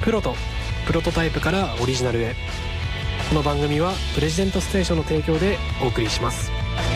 プロとプロトタイプからオリジナルへ。この番組はプレジデントステーションの提供でお送りします。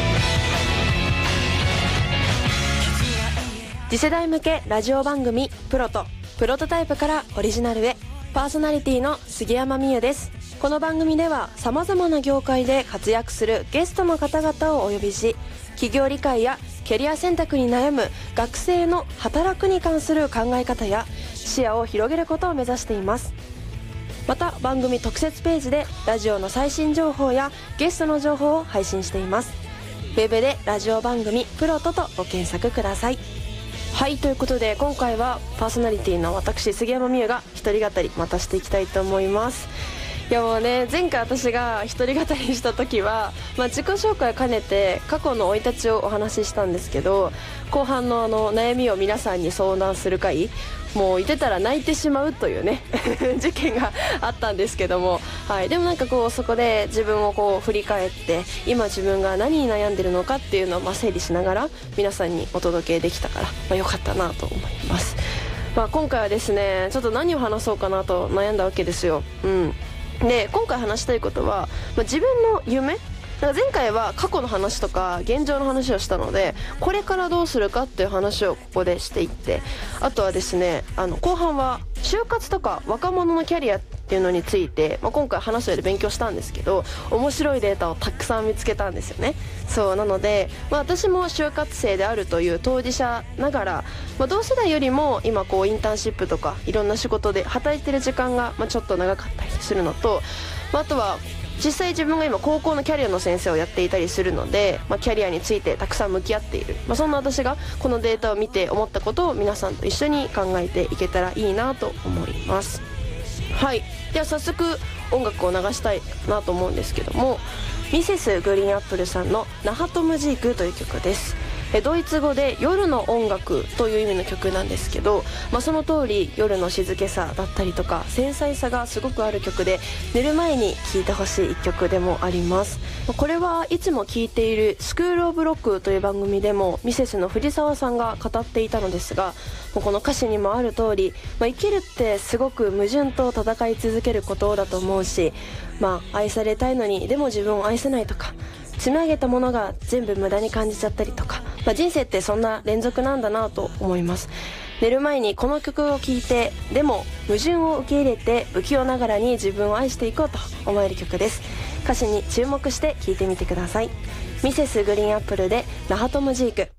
次世代向けラジオ番組プロとプロトタイプからオリジナルへ、パーソナリティの杉山美優です。この番組ではさまざまな業界で活躍するゲストの方々をお呼びし、企業理解やキャリア選択に悩む学生の働くに関する考え方や視野を広げることを目指しています。また番組特設ページでラジオの最新情報やゲストの情報を配信しています。ウェブでラジオ番組プロトとご検索ください。はい、ということで今回はパーソナリティの私杉山美優が一人語りまたしていきたいと思います。いやもうね、前回私が一人語りした時は、自己紹介を兼ねて過去の生い立ちをお話ししたんですけど、後半の悩みを皆さんに相談する回、もういてたら泣いてしまうというね事件があったんですけども、はい、でもなんかこうそこで自分を振り返って今自分が何に悩んでるのかっていうのを整理しながら皆さんにお届けできたから、よかったなと思います。今回はですね、ちょっと何を話そうかなと悩んだわけですよ。で今回話したいことは、自分の夢、前回は過去の話とか現状の話をしたので、これからどうするかっていう話をここでしていって、あとはですね、後半は就活とか若者のキャリアっていうのについて、今回話す上で勉強したんですけど、面白いデータをたくさん見つけたんですよね。そうなので、私も就活生であるという当事者ながら、同世代よりも今インターンシップとかいろんな仕事で働いてる時間がちょっと長かったりするのと、あとは実際自分が今高校のキャリアの先生をやっていたりするので、キャリアについてたくさん向き合っている、そんな私がこのデータを見て思ったことを皆さんと一緒に考えていけたらいいなと思います。はい、では早速音楽を流したいなと思うんですけども、ミセスグリーンアップルさんのナハトムジークという曲です。ドイツ語で夜の音楽という意味の曲なんですけど、その通り夜の静けさだったりとか繊細さがすごくある曲で、寝る前に聴いてほしい一曲でもあります。これはいつも聴いているスクールオブロックという番組でもミセスの藤沢さんが語っていたのですが、この歌詞にもある通り、生きるってすごく矛盾と戦い続けることだと思うし、愛されたいのにでも自分を愛せないとか、積み上げたものが全部無駄に感じちゃったりとか、人生ってそんな連続なんだなと思います。寝る前にこの曲を聴いて、でも矛盾を受け入れて不器用ながらに自分を愛していこうと思える曲です。歌詞に注目して聴いてみてください。ミセスグリーンアップルでナハトムジーク。